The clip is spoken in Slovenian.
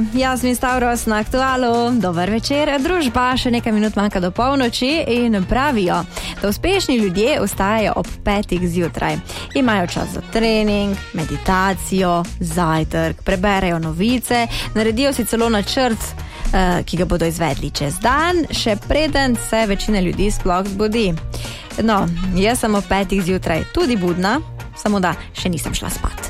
Jasmin Stavros na Aktualu. Dober večer, družba, še nekaj minut manjka do polnoči in pravijo, da uspešni ljudje vstajajo ob 5 zjutraj. Imajo čas za trening, meditacijo, zajtrk, preberejo novice, naredijo si celo načrt, ki ga bodo izvedli čez dan, še preden se večina ljudi sploh zbudi. No, jaz sem ob 5 zjutraj tudi budna, samo da še nisem šla spat.